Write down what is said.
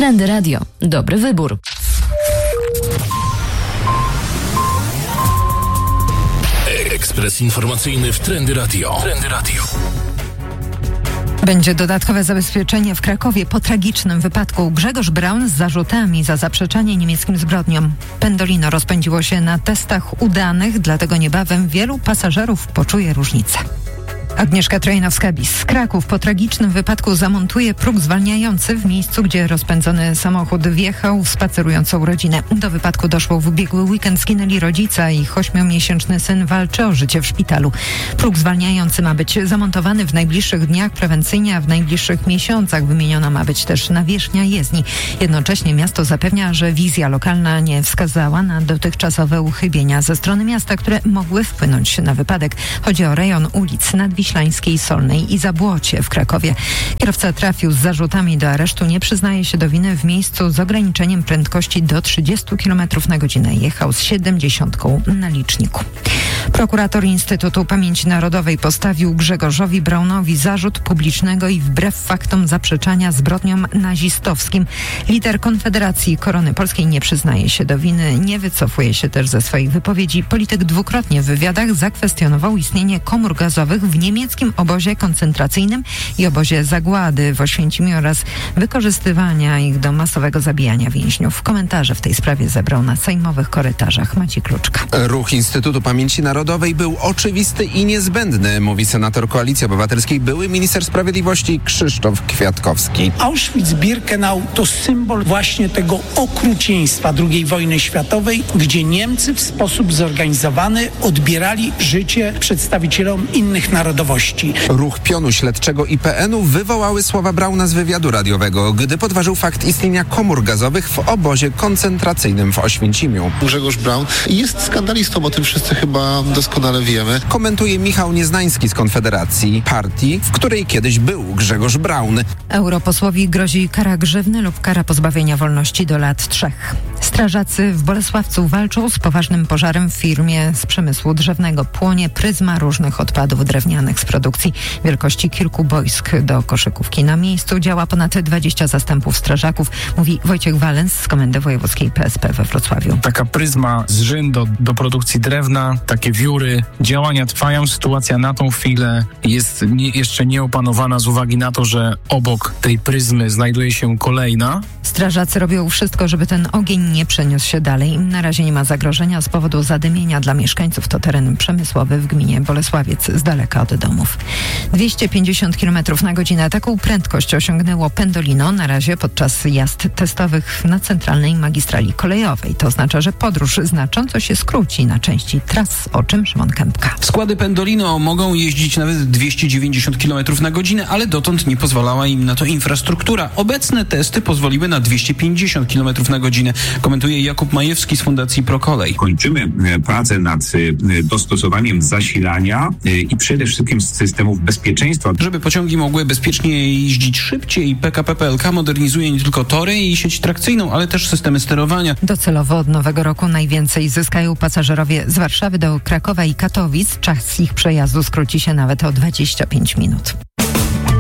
Trendy Radio. Dobry wybór. Ekspres informacyjny w Trendy Radio. Trendy Radio. Będzie dodatkowe zabezpieczenie w Krakowie po tragicznym wypadku. Grzegorz Braun z zarzutami za zaprzeczanie niemieckim zbrodniom. Pendolino rozpędziło się na testach udanych, dlatego niebawem wielu pasażerów poczuje różnicę. Agnieszka Trojnowska-Bis. Kraków po tragicznym wypadku zamontuje próg zwalniający w miejscu, gdzie rozpędzony samochód wjechał w spacerującą rodzinę. Do wypadku doszło w ubiegły weekend. Zginęli rodzica i 8-miesięczny syn walczy o życie w szpitalu. Próg zwalniający ma być zamontowany w najbliższych dniach prewencyjnie, a w najbliższych miesiącach wymieniona ma być też nawierzchnia jezdni. Jednocześnie miasto zapewnia, że wizja lokalna nie wskazała na dotychczasowe uchybienia ze strony miasta, które mogły wpłynąć na wypadek. Chodzi o rejon ulic Nadwiślańskiej, Solnej i Zabłocie w Krakowie. Kierowca trafił z zarzutami do aresztu, nie przyznaje się do winy w miejscu z ograniczeniem prędkości do 30 km na godzinę. Jechał z 70 na liczniku. Prokurator Instytutu Pamięci Narodowej postawił Grzegorzowi Braunowi zarzut publicznego i wbrew faktom zaprzeczania zbrodniom nazistowskim. Lider Konfederacji Korony Polskiej nie przyznaje się do winy, nie wycofuje się też ze swoich wypowiedzi. Polityk dwukrotnie w wywiadach zakwestionował istnienie komór gazowych w niemieckim obozie koncentracyjnym i obozie zagłady w Oświęcimiu oraz wykorzystywania ich do masowego zabijania więźniów. Komentarze w tej sprawie zebrał na sejmowych korytarzach Maciej Kluczka. Ruch Instytutu Pamięci Narodowej był oczywisty i niezbędny, mówi senator Koalicji Obywatelskiej, były minister sprawiedliwości Krzysztof Kwiatkowski. Auschwitz-Birkenau to symbol właśnie tego okrucieństwa II wojny światowej, gdzie Niemcy w sposób zorganizowany odbierali życie przedstawicielom innych narodowości. Ruch pionu śledczego IPN-u wywołały słowa Brauna z wywiadu radiowego, gdy podważył fakt istnienia komór gazowych w obozie koncentracyjnym w Oświęcimiu. Grzegorz Braun jest skandalistą, o tym wszyscy chyba doskonale wiemy. Komentuje Michał Nieznański z Konfederacji, partii, w której kiedyś był Grzegorz Braun. Europosłowi grozi kara grzywny lub kara pozbawienia wolności do lat 3. Strażacy w Bolesławcu walczą z poważnym pożarem w firmie z przemysłu drzewnego. Płonie pryzma różnych odpadów drewnianych z produkcji wielkości kilku boisk do koszykówki. Na miejscu działa ponad 20 zastępów strażaków, mówi Wojciech Walens z Komendy Wojewódzkiej PSP we Wrocławiu. Taka pryzma z żyn do produkcji drewna, takie wióry, działania trwają. Sytuacja na tą chwilę jest jeszcze nieopanowana z uwagi na to, że obok tej pryzmy znajduje się kolejna. Strażacy robią wszystko, żeby ten ogień nie przeniósł się dalej. Na razie nie ma zagrożenia z powodu zadymienia dla mieszkańców. To teren przemysłowy w gminie Bolesławiec, z daleka od domów. 250 km na godzinę. Taką prędkość osiągnęło Pendolino na razie podczas jazd testowych na centralnej magistrali kolejowej. To oznacza, że podróż znacząco się skróci na części tras, o czym Szymon Kępka. Składy Pendolino mogą jeździć nawet 290 km na godzinę, ale dotąd nie pozwalała im na to infrastruktura. Obecne testy pozwoliły na 250 km na godzinę, komentuje Jakub Majewski z Fundacji ProKolej. Kończymy pracę nad dostosowaniem zasilania i przede wszystkim systemów bezpieczeństwa. Żeby pociągi mogły bezpiecznie jeździć szybciej, PKP PLK modernizuje nie tylko tory i sieć trakcyjną, ale też systemy sterowania. Docelowo od nowego roku najwięcej zyskają pasażerowie z Warszawy do Krakowa i Katowic. Czas ich przejazdu skróci się nawet o 25 minut.